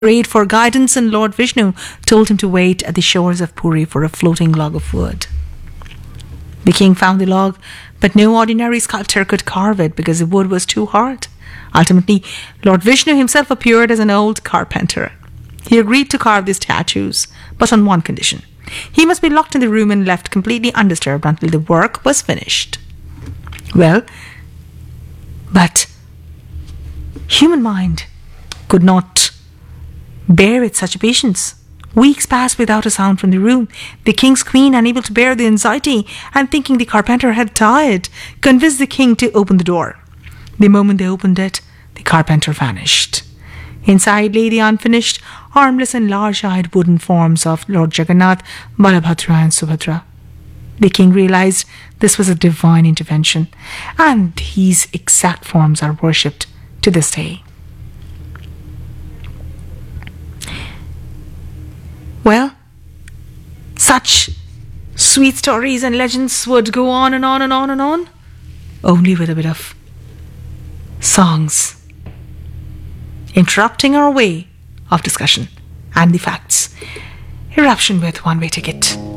prayed for guidance, and Lord Vishnu told him to wait at the shores of Puri for a floating log of wood. The king found the log, but no ordinary sculptor could carve it because the wood was too hard. Ultimately, Lord Vishnu himself appeared as an old carpenter. He agreed to carve the statues, but on one condition. He must be locked in the room and left completely undisturbed until the work was finished. Well, but human mind could not bear with such patience. Weeks passed without a sound from the room. The king's queen, unable to bear the anxiety and thinking the carpenter had died, convinced the king to open the door. The moment they opened it, the carpenter vanished. Inside lay the unfinished, armless and large-eyed wooden forms of Lord Jagannath, Balabhadra and Subhadra. The king realized this was a divine intervention, and these exact forms are worshipped to this day. Well, such sweet stories and legends would go on and on and on and on, only with a bit of songs interrupting our way of discussion and the facts. Eruption with one-way ticket.